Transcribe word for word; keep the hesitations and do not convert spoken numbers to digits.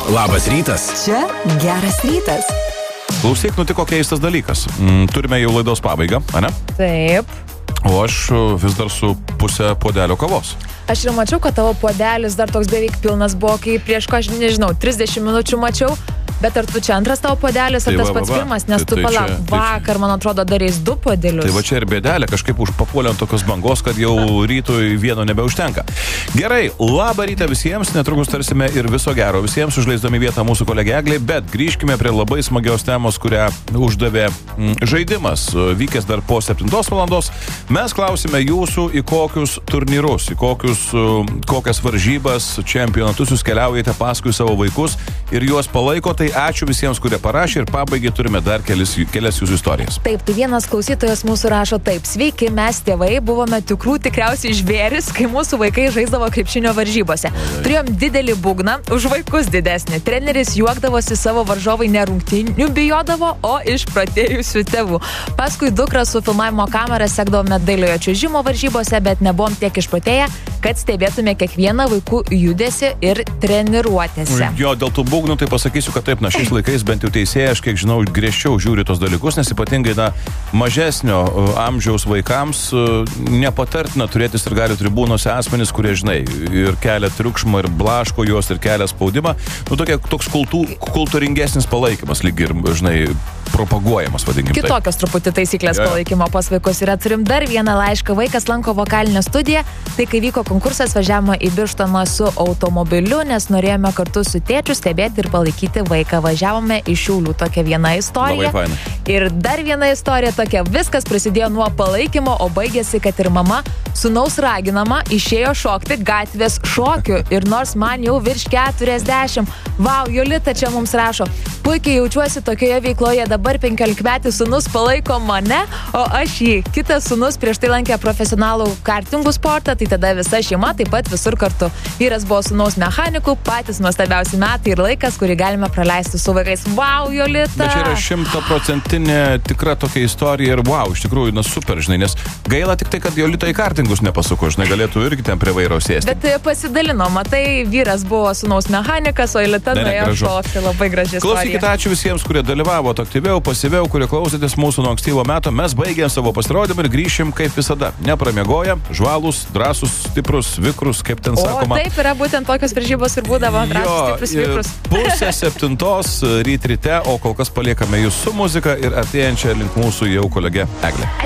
Labas rytas. Čia geras rytas. Klausyk, nutiko keistas dalykas. Mm, turime jau laidos pabaigą, ane? Taip. O aš vis dar su pusę puodelio kavos. Aš ir mačiau, kad tavo puodelis dar toks beveik pilnas buvo, kai prieš ko aš nežinau, trisdešimt minučių mačiau. Bet ar tu čia antras tavo puodelis, ar Tai tas va, pats va, va. pirmas, nes Tai- tu tai palauk, čia- tai čia- vakar, man atrodo, darėjai du puodelius. Tai va čia ir bėdelė, kažkaip užpapuolė ant tokios bangos, kad jau rytoj vieno nebeužtenka. Gerai, labą rytą visiems, netrukus tarsime ir viso gero visiems, užleisdami vietą mūsų kolegė Eglei, bet grįžkime prie labai smagios temos, kurią uždavė mm, žaidimas, vykęs dar po septintos valandos. Mes klausime jūsų, į kokius turnyrus, į kokius, uh, kokias varžybas, čempionatus jūs keliaujate paskui savo vaikus ir juos palaiko, tai ačiū visiems, kurie parašė ir pabaigai turime dar kelis, kelias jūsų istorijas. Taip, tai vienas klausytojas mūsų rašo taip. Sveiki, mes tėvai buvome tikrų tikriausiai žvėris, kai mūsų vaikai žaisdavo krepšinio varžybose. Turėjom didelį būgną, už vaikus didesnį. Treneris juokdavosi, savo varžovai ne rungtynių bijodavo, o išprotėjusių tėvų. Paskui dukrą su filmavimo kamera sekdavome dailiojo čiuožimo varžybose, bet nebuvom tiek išprotėję, kad stebėtume kiekvieną vaikų judesį ir treniruotėse. Jo, dėl tų būgnų tai pasakysiu, kad taip, na šiais laikais bent jau teisėjai, aš kiek žinau, griežčiau žiūri tos dalykus, nes ypatingai, na, mažesnio uh, amžiaus vaikams uh, nepatartina turėti sirgalių tribūnose asmenys, kurie, žinai, ir kelia triukšmą, ir blaško juos, ir kelia spaudimą. Nu, tokia, toks kultū, kultūringesnis palaikymas, lyg ir, žinai, propaguojamas, vadinkim. Kitokios truputį taisyklės Jo. palaikymo pas vaikus yra. Turim dar vieną laišką. Vaikas lanko vokalinę studiją. Tai kai vyko konkursas, važiavome į Birštoną su automobiliu, nes norėjome kartu su tėčiu stebėti ir palaikyti vaiką. Važiavome iš Šiaulių. Tokia viena istorija. Labai faina. Ir dar viena istorija tokia. Viskas prasidėjo nuo palaikymo, o baigėsi, kad ir mama sūnaus raginama išėjo šokti gatvės šokių. Ir nors man jau virš keturiasdešimt. Vau, Jolita čia mums rašo. Puikiai jaučiuosi tokioje veikloje. Dabar penkiolikmetis sūnus palaiko mane, o aš jį. Kitas sūnus prieš tai lankė profesionalų kartingų sportą, tai tada visa šeima taip pat visur kartu. Vyras buvo sūnaus mechaniku, patys nuostabiausi metai ir laikas, kurį galime praleisti su vaikais. Vau, Jolita! Bet čia yra šimtaprocentinė tikra tokia istorija ir wow, iš tikrųjų, na super, žinai, nes gaila tik tai, kad Jolita į kartingus nepasuko, žinai, galėtų irgi ten prie vairo sėsti. Bet e, pasidalino, matai, vyras buvo sūnaus mechanikas, o Jolita Ne, ne, nuėjo gražu. šokti. Labai graži istorija. Klausykite, ačiū visiems, kurie dalyvavo aktyviau, pasyviau, kurie klausėtės mūsų nuo ankstyvo meto. Mes baigėm savo pasirodymą ir grįšim kaip visada. Nepramiegoję, žvalūs, drąsūs, stiprus, vikrus, kaip ten O sakoma. taip yra būtent tokios varžybos ir būdavo drąsūs, stiprus, ir vikrus. pusę septintos ryt ryte, o kol kas paliekame jūs su muzika ir artėjančia link mūsų jau kolegė Eglė.